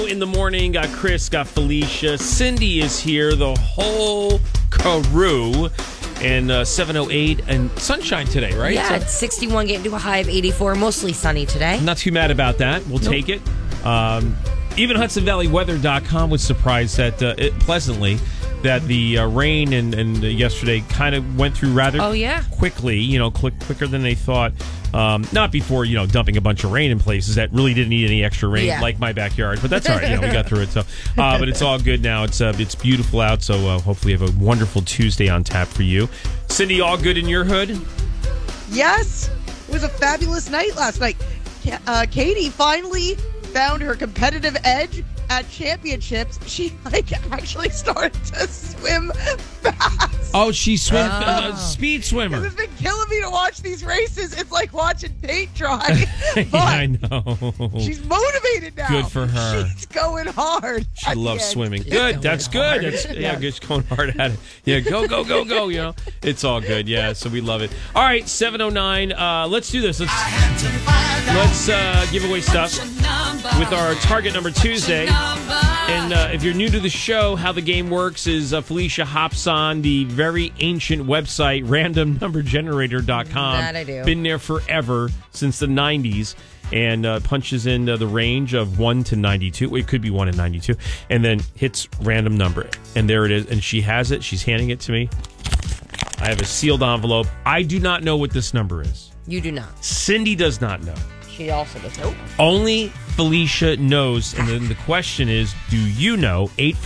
In the morning, got Chris, got Felicia. Cindy is here, the whole crew. And 7:08 and sunshine today, right? Yeah, it's 61, getting to a high of 84. Mostly sunny today. Not too mad about that. We'll take it. Even HudsonValleyWeather.com was surprised that pleasantly that the rain and yesterday kind of went through rather quickly, quicker than they thought. Not before, dumping a bunch of rain in places that really didn't need any extra rain, like my backyard. But that's all right. We got through it. So, but it's all good now. It's beautiful out. So hopefully you have a wonderful Tuesday on tap for you. Cindy, all good in your hood? Yes. It was a fabulous night last night. Katie finally found her competitive edge at championships. She actually started to swim fast. Oh, she swam speed swimmer. It's been killing me to watch these races. It's like watching paint dry. But I know. She's motivated now. Good for her. She's going hard. She loves swimming. Good. That's good. She's going hard at it. Yeah, go. It's all good. Yeah, so we love it. All right, 7:09. Let's do this. Let's give away stuff with our Target Number Tuesday. And if you're new to the show, how the game works is Felicia hops on the very ancient website, randomnumbergenerator.com. That I do. Been there forever, since the 90s, and punches in the range of 1 to 92. It could be 1 and 92. And then hits random number. And there it is. And she has it. She's handing it to me. I have a sealed envelope. I do not know what this number is. You do not. Cindy does not know. She also does not. Only Felicia knows. And then the question is, do you know?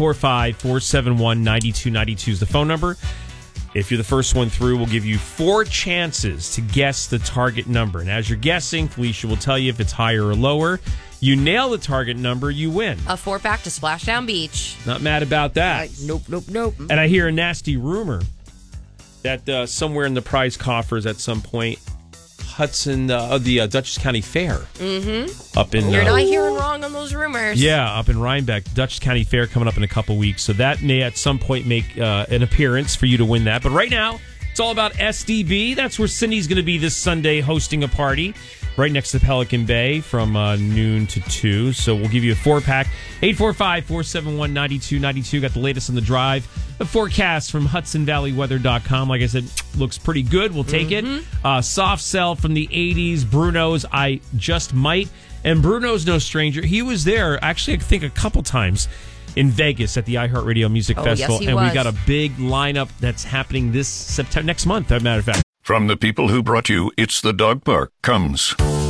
845-471-9292 is the phone number. If you're the first one through, we'll give you 4 chances to guess the target number. And as you're guessing, Felicia will tell you if it's higher or lower. You nail the target number, you win. A 4-pack to Splashdown Beach. Not mad about that. Nope. And I hear a nasty rumor that somewhere in the prize coffers at some point, Hudson, the Dutchess County Fair. Mm-hmm. Up in, you're not hearing wrong on those rumors. Yeah, up in Rhinebeck. Dutchess County Fair coming up in a couple weeks. So that may at some point make an appearance for you to win that. But right now, it's all about SDB. That's where Cindy's going to be this Sunday hosting a party right next to Pelican Bay from noon to 2. So we'll give you a 4-pack. 845-471-9292. Got the latest on the drive. The forecast from HudsonValleyWeather.com. Like I said, looks pretty good. We'll take it. Soft Cell from the 80s. Bruno's I Just Might. And Bruno's no stranger. He was there, actually, I think a couple times in Vegas at the iHeartRadio Music Festival. Yes, and was. We got a big lineup that's happening this September, next month, as a matter of fact. From the people who brought you It's the Dog Park comes